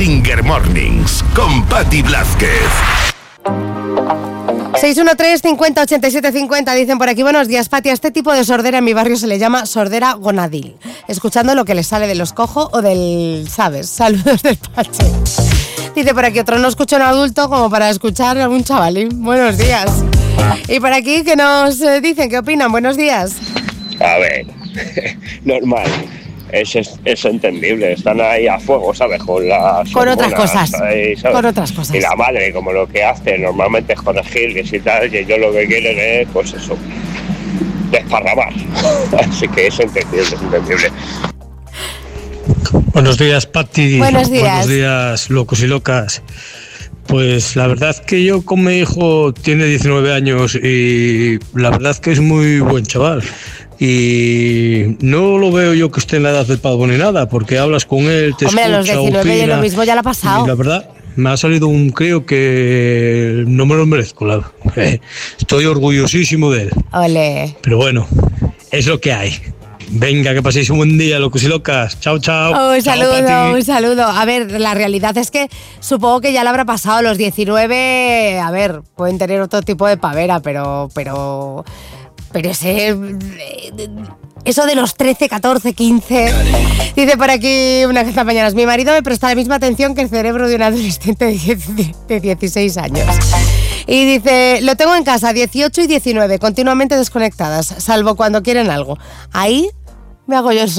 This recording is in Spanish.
Singer Mornings con Patti Blázquez. 613-50-87-50, dicen por aquí, buenos días, Pati, a este tipo de sordera en mi barrio se le llama sordera gonadil, escuchando lo que le sale de los cojos o del, ¿sabes? Saludos del Pache. Dice por aquí, otro, no escucho a un adulto como para escuchar a un chavalín. Buenos días. Y por aquí, ¿qué nos dicen? ¿Qué opinan? Buenos días. A ver, normal. Es entendible, están ahí a fuego, ¿sabes? Con las con hormonas, otras cosas, ahí, ¿sabes? Con otras cosas. Y la madre, como lo que hace normalmente es corregirles y tal, y ellos lo que quieren es, pues eso, desparramar. Así que es entendible. Buenos días, Pati. Buenos días. Buenos días, locos y locas. Pues la verdad que yo con mi hijo tiene 19 años y la verdad que es muy buen chaval. Y no lo veo yo que esté en la edad del pavo ni nada, porque hablas con él, te escucha, a los 19 opina, y lo mismo ya le ha pasado. Y la verdad, me ha salido un crío que no me lo merezco. Estoy orgullosísimo de él. Ole. Pero bueno, es lo que hay. Venga, que paséis un buen día, locos y locas. Chao, chao. Un saludo. A ver, la realidad es que supongo que ya le habrá pasado los 19. A ver, pueden tener otro tipo de pavera, pero eso de los 13, 14, 15. Dice por aquí una de estas mañanas, mi marido me presta la misma atención que el cerebro de un adolescente de 16 años. Y dice, lo tengo en casa, 18 y 19, continuamente desconectadas, salvo cuando quieren algo. Ahí me hago yo